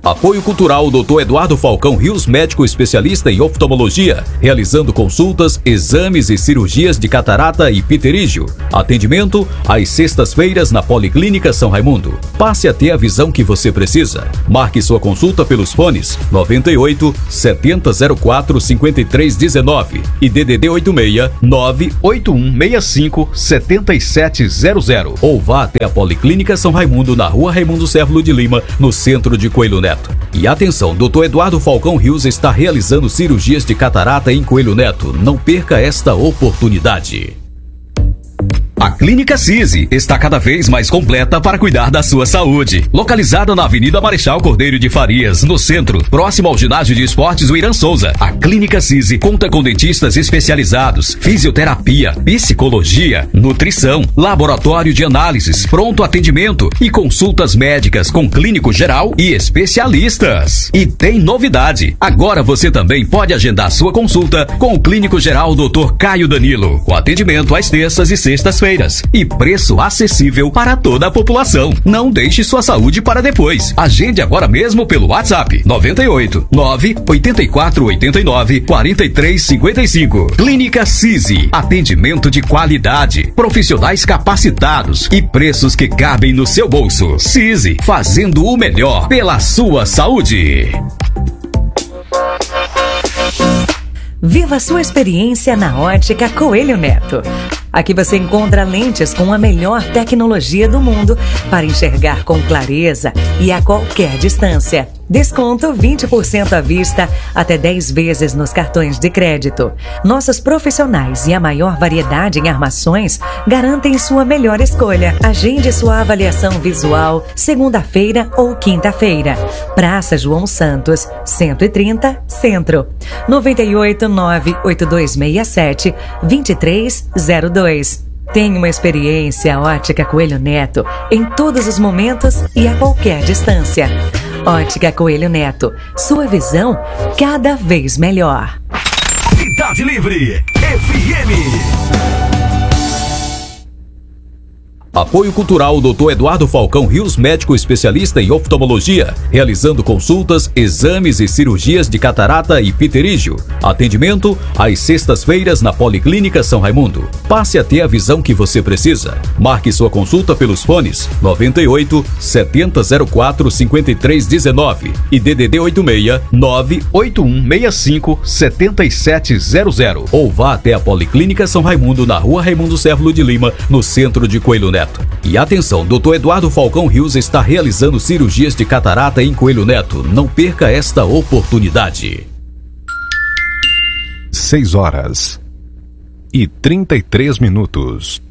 Apoio Cultural Dr. Eduardo Falcão Rios, médico especialista em oftalmologia, realizando consultas, exames e cirurgias de catarata e pterígio. Atendimento às sextas-feiras na Policlínica São Raimundo. Passe a ter a visão que você precisa. Marque sua consulta pelos fones 98 7004 5319 e DDD 86 98165 7700. Ou vá até a Policlínica São Raimundo na Rua Raimundo Cévolo de Lima, no centro de Coelho Neto. E atenção, Dr. Eduardo Falcão Rios está realizando cirurgias de catarata em Coelho Neto. Não perca esta oportunidade. A Clínica CISI está cada vez mais completa para cuidar da sua saúde. Localizada na Avenida Marechal Cordeiro de Farias, no centro, próximo ao ginásio de esportes Irã Souza, a Clínica CISI conta com dentistas especializados, fisioterapia, psicologia, nutrição, laboratório de análises, pronto atendimento e consultas médicas com clínico geral e especialistas. E tem novidade! Agora você também pode agendar sua consulta com o clínico geral Dr. Caio Danilo, com atendimento às terças e sextas-feiras e preço acessível para toda a população. Não deixe sua saúde para depois. Agende agora mesmo pelo WhatsApp 98 984 89 43 55. Clínica CISI. Atendimento de qualidade, profissionais capacitados e preços que cabem no seu bolso. CISI, fazendo o melhor pela sua saúde. Viva a sua experiência na Ótica Coelho Neto. Aqui você encontra lentes com a melhor tecnologia do mundo para enxergar com clareza e a qualquer distância. Desconto 20% à vista, até 10 vezes nos cartões de crédito. Nossos profissionais e a maior variedade em armações garantem sua melhor escolha. Agende sua avaliação visual segunda-feira ou quinta-feira. Praça João Santos, 130, Centro. 98 98267 2302. Tenha uma experiência Ótica Coelho Neto em todos os momentos e a qualquer distância. Ótica Coelho Neto, sua visão cada vez melhor. Cidade Livre FM. Apoio Cultural Dr. Eduardo Falcão Rios, médico especialista em oftalmologia, realizando consultas, exames e cirurgias de catarata e pterígio. Atendimento às sextas-feiras na Policlínica São Raimundo. Passe a ter a visão que você precisa. Marque sua consulta pelos fones 98 7004 5319 e DDD 86 98165 7700. Ou vá até a Policlínica São Raimundo na Rua Raimundo Cévolo de Lima, no centro de Coelho Neto. E atenção, Dr. Eduardo Falcão Rios está realizando cirurgias de catarata em Coelho Neto. Não perca esta oportunidade. 6 horas e 33 minutos.